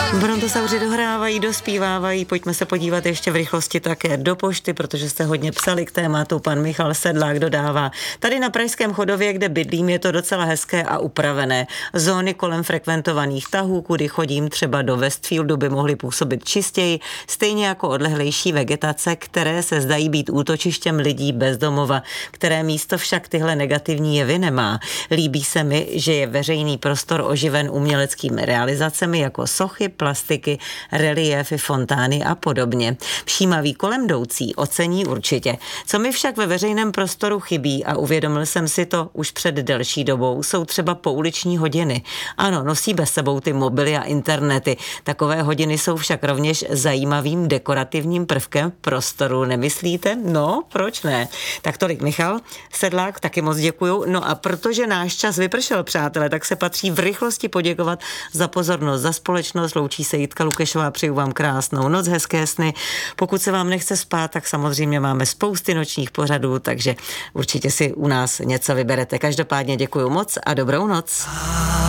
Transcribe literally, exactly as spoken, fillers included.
Brontosauři dohrávají, dospívávají, pojďme se podívat ještě v rychlosti také do pošty, protože jste hodně psali k tématu, pan Michal Sedlák dodává. Tady na Pražském Chodově, kde bydlím, je to docela hezké a upravené. Zóny kolem frekventovaných tahů, kudy chodím třeba do Westfieldu, by mohly působit čistěji, stejně jako odlehlejší vegetace, které se zdají být útočištěm lidí bez domova, které místo však tyhle negativní jevy nemá. Líbí se mi, že je veřejný prostor oživen uměleckými realizacemi jako sochy, plastiky, reliéfy, fontány a podobně. Všímavý kolem jdoucí ocení určitě. Co mi však ve veřejném prostoru chybí, a uvědomil jsem si to už před delší dobou, jsou třeba pouliční hodiny. Ano, nosí bez sebou ty mobily a internety. Takové hodiny jsou však rovněž zajímavým dekorativním prvkem prostoru, nemyslíte? No, proč ne? Tak tolik Michal Sedlák, taky moc děkuju. No a protože náš čas vypršel, přátelé, tak se patří v rychlosti poděkovat za pozornost, za společnost. Loučí se Jitka Lukešová, přeju vám krásnou noc, hezké sny. Pokud se vám nechce spát, tak samozřejmě máme spousty nočních pořadů, takže určitě si u nás něco vyberete. Každopádně děkuju moc a dobrou noc.